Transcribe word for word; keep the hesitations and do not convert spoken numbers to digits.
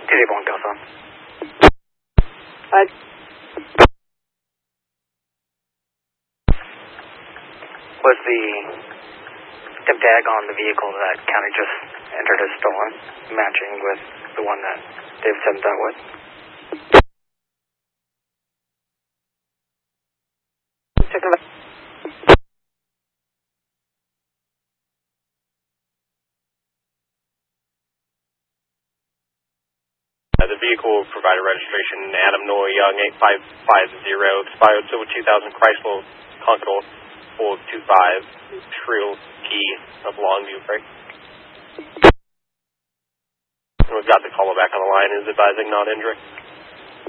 two eight one Delta. Uh, Was the the tag on the vehicle that County just entered as stolen matching with the one that they've sent that with? second. Uh, the vehicle provided registration Adam Noah Young eight five five zero, expired Silver two thousand Chrysler Concord four two five, Trill Key of Longview, right? And we've got the caller back on the line, is advising non-injury.